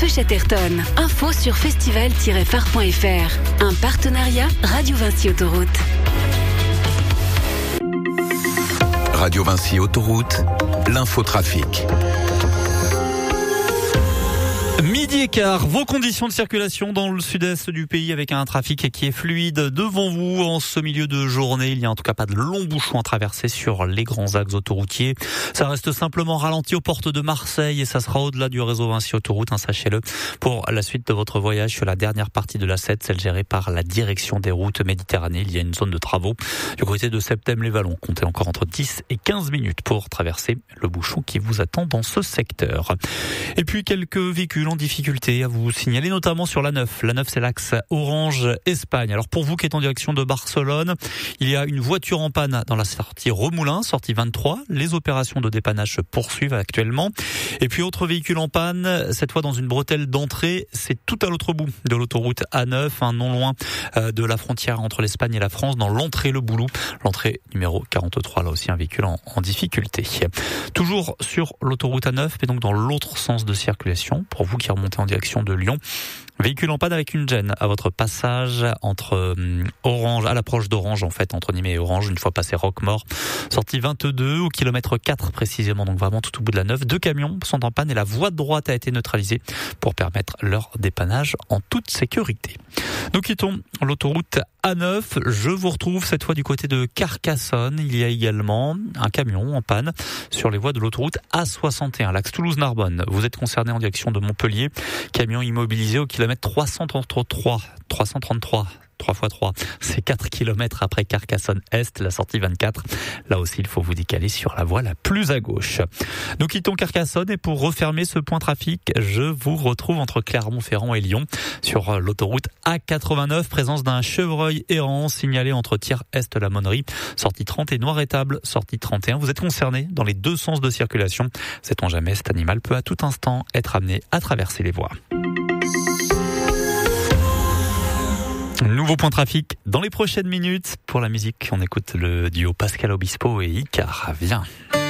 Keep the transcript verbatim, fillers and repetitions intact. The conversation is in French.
Chatterton. Info sur festival tiret phare point f r. Un partenariat Radio Vinci Autoroute. Radio Vinci Autoroute, l'infotrafic. Midi et quart, vos conditions de circulation dans le sud-est du pays avec un trafic qui est fluide devant vous en ce milieu de journée. Il n'y a en tout cas pas de longs bouchons à traverser sur les grands axes autoroutiers. Ça reste simplement ralenti aux portes de Marseille et ça sera au-delà du réseau Vinci Autoroute, hein, sachez-le. Pour la suite de votre voyage sur la dernière partie de l'A sept, celle gérée par la direction des routes Méditerranée, il y a une zone de travaux du côté de Septème-les-Vallons. Comptez encore entre dix et quinze minutes pour traverser le bouchon qui vous attend dans ce secteur. Et puis quelques véhicules en difficulté à vous signaler, notamment sur l'A neuf. L'A neuf, c'est l'axe Orange-Espagne. Alors pour vous qui êtes en direction de Barcelone, il y a une voiture en panne dans la sortie Remoulins, sortie vingt-trois. Les opérations de dépannage se poursuivent actuellement. Et puis autre véhicule en panne, cette fois dans une bretelle d'entrée, c'est tout à l'autre bout de l'autoroute A neuf, hein, non loin de la frontière entre l'Espagne et la France, dans l'entrée Le Boulou. L'entrée numéro quarante-trois, là aussi un véhicule en, en difficulté. Toujours sur l'autoroute A neuf, mais donc dans l'autre sens de circulation, pour vous qui remontez en direction de Lyon. Véhicule en panne avec une gêne à votre passage entre euh, Orange, à l'approche d'Orange en fait, entre Nîmes et Orange, une fois passé Roquemort. Sortie vingt-deux au kilomètre quatre précisément, donc vraiment tout au bout de la neuf. Deux camions sont en panne et la voie de droite a été neutralisée pour permettre leur dépannage en toute sécurité. Nous quittons l'autoroute A neuf. Je vous retrouve cette fois du côté de Carcassonne. Il y a également un camion en panne sur les voies de l'autoroute A soixante et un, l'axe Toulouse-Narbonne. Vous êtes concerné en direction de Montpellier. Camion immobilisé au kilomètre trois cent trente-trois. trois cent trente-trois. trois fois trois, c'est quatre kilomètres après Carcassonne-Est, la sortie vingt-quatre. Là aussi, il faut vous décaler sur la voie la plus à gauche. Nous quittons Carcassonne et pour refermer ce point trafic, je vous retrouve entre Clermont-Ferrand et Lyon sur l'autoroute A quatre-vingt-neuf, présence d'un chevreuil errant signalé entre Thiers-Est-la-Monnerie, sortie trente et Noir-Étable, sortie trente et un. Vous êtes concerné dans les deux sens de circulation. Sait-on jamais, cet animal peut à tout instant être amené à traverser les voies. Nouveau point trafic dans les prochaines minutes. Pour la musique, on écoute le duo Pascal Obispo et Icar. Viens.